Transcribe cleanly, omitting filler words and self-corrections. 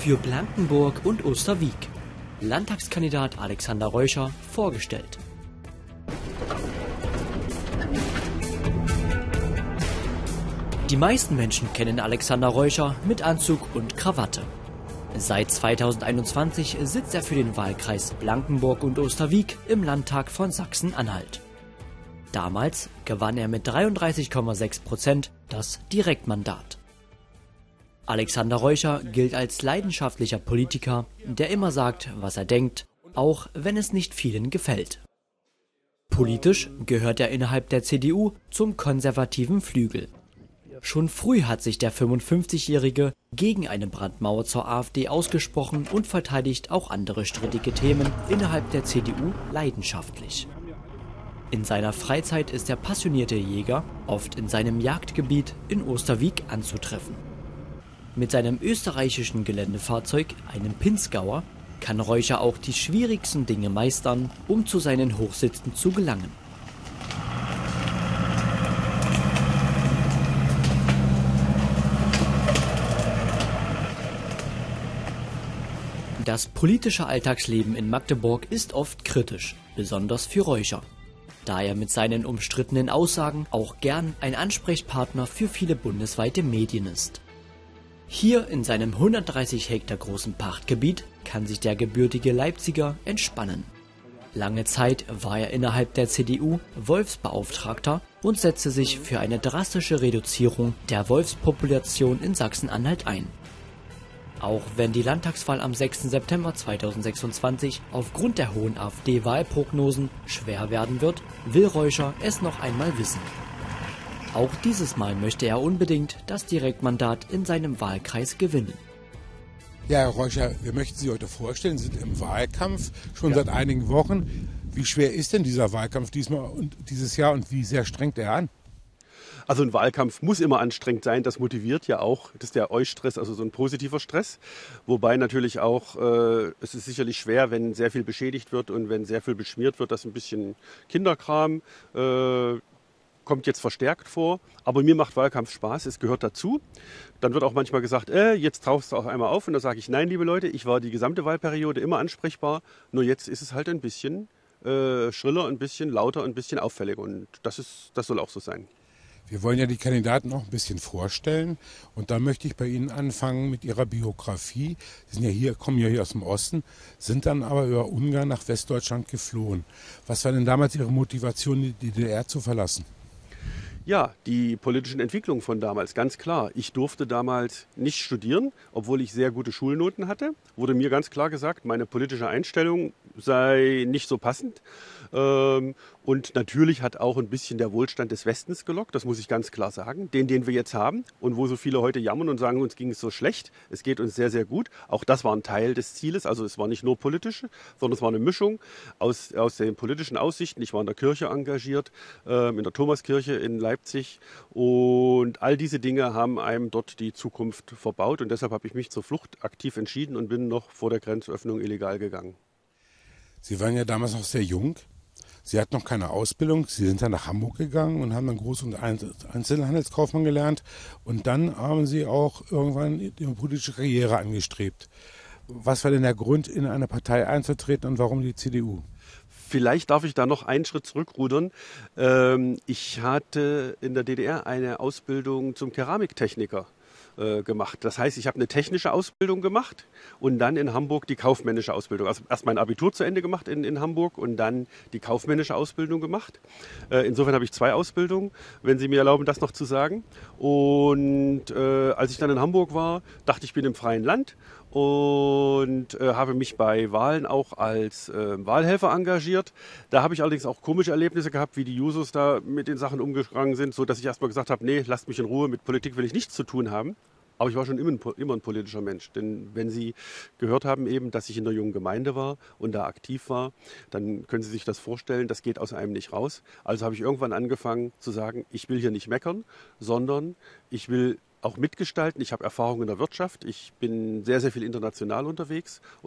Für Blankenburg und Osterwieck. Landtagskandidat Alexander Reuscher vorgestellt. Die meisten Menschen kennen Alexander Reuscher mit Anzug und Krawatte. Seit 2021 sitzt er für den Wahlkreis Blankenburg und Osterwieck im Landtag von Sachsen-Anhalt. Damals gewann er mit 33,6% das Direktmandat. Alexander Reuscher gilt als leidenschaftlicher Politiker, der immer sagt, was er denkt, auch wenn es nicht vielen gefällt. Politisch gehört er innerhalb der CDU zum konservativen Flügel. Schon früh hat sich der 55-Jährige gegen eine Brandmauer zur AfD ausgesprochen und verteidigt auch andere strittige Themen innerhalb der CDU leidenschaftlich. In seiner Freizeit ist der passionierte Jäger oft in seinem Jagdgebiet in Osterwieck anzutreffen. Mit seinem österreichischen Geländefahrzeug, einem Pinzgauer, kann Reuscher auch die schwierigsten Dinge meistern, um zu seinen Hochsitzen zu gelangen. Das politische Alltagsleben in Magdeburg ist oft kritisch, besonders für Reuscher, da er mit seinen umstrittenen Aussagen auch gern ein Ansprechpartner für viele bundesweite Medien ist. Hier in seinem 130 Hektar großen Pachtgebiet kann sich der gebürtige Leipziger entspannen. Lange Zeit war er innerhalb der CDU Wolfsbeauftragter und setzte sich für eine drastische Reduzierung der Wolfspopulation in Sachsen-Anhalt ein. Auch wenn die Landtagswahl am 6. September 2026 aufgrund der hohen AfD-Wahlprognosen schwer werden wird, will Reuscher es noch einmal wissen. Auch dieses Mal möchte er unbedingt das Direktmandat in seinem Wahlkreis gewinnen. Ja, Herr Reuscher, wir möchten Sie heute vorstellen, Sie sind im Wahlkampf schon seit einigen Wochen. Wie schwer ist denn dieser Wahlkampf diesmal und dieses Jahr und wie sehr strengt er an? Also ein Wahlkampf muss immer anstrengend sein, das motiviert ja auch. Das ist der Eustress, also so ein positiver Stress. Wobei natürlich auch, es ist sicherlich schwer, wenn sehr viel beschädigt wird und wenn sehr viel beschmiert wird, dass ein bisschen Kinderkram kommt jetzt verstärkt vor. Aber mir macht Wahlkampf Spaß, es gehört dazu. Dann wird auch manchmal gesagt, jetzt tauchst du auch einmal auf. Und da sage ich, nein, liebe Leute, ich war die gesamte Wahlperiode immer ansprechbar. Nur jetzt ist es halt ein bisschen schriller, ein bisschen lauter, ein bisschen auffälliger. Und das soll auch so sein. Wir wollen ja die Kandidaten noch ein bisschen vorstellen und da möchte ich bei Ihnen anfangen mit Ihrer Biografie. Sie sind ja hier, kommen ja hier aus dem Osten, sind dann aber über Ungarn nach Westdeutschland geflohen. Was war denn damals Ihre Motivation, die DDR zu verlassen? Ja, die politischen Entwicklungen von damals, ganz klar. Ich durfte damals nicht studieren, obwohl ich sehr gute Schulnoten hatte. Wurde mir ganz klar gesagt, meine politische Einstellung sei nicht so passend. Und natürlich hat auch ein bisschen der Wohlstand des Westens gelockt, das muss ich ganz klar sagen, den wir jetzt haben und wo so viele heute jammern und sagen, uns ging es so schlecht, es geht uns sehr, sehr gut. Auch das war ein Teil des Zieles, also es war nicht nur politisch, sondern es war eine Mischung aus den politischen Aussichten. Ich war in der Kirche engagiert, in der Thomaskirche in Leipzig und all diese Dinge haben einem dort die Zukunft verbaut und deshalb habe ich mich zur Flucht aktiv entschieden und bin noch vor der Grenzöffnung illegal gegangen. Sie waren ja damals noch sehr jung. Sie hatten noch keine Ausbildung, Sie sind dann nach Hamburg gegangen und haben dann Groß- und Einzelhandelskaufmann gelernt und dann haben Sie auch irgendwann Ihre politische Karriere angestrebt. Was war denn der Grund, in eine Partei einzutreten und warum die CDU? Vielleicht darf ich da noch einen Schritt zurückrudern. Ich hatte in der DDR eine Ausbildung zum Keramiktechniker gemacht. Das heißt, ich habe eine technische Ausbildung gemacht und dann in Hamburg die kaufmännische Ausbildung. Also erst mein Abitur zu Ende gemacht in Hamburg und dann die kaufmännische Ausbildung gemacht. Insofern habe ich 2 Ausbildungen, wenn Sie mir erlauben, das noch zu sagen. Und als ich dann in Hamburg war, dachte ich bin im freien Land und habe mich bei Wahlen auch als Wahlhelfer engagiert. Da habe ich allerdings auch komische Erlebnisse gehabt, wie die Jusos da mit den Sachen umgegangen sind, so dass ich erstmal gesagt habe, nee, lasst mich in Ruhe, mit Politik will ich nichts zu tun haben. Aber ich war schon immer ein politischer Mensch. Denn wenn Sie gehört haben eben, dass ich in der jungen Gemeinde war und da aktiv war, dann können Sie sich das vorstellen, das geht aus einem nicht raus. Also habe ich irgendwann angefangen zu sagen, ich will hier nicht meckern, sondern ich will auch mitgestalten. Ich habe Erfahrung in der Wirtschaft. Ich bin sehr, sehr viel international unterwegs.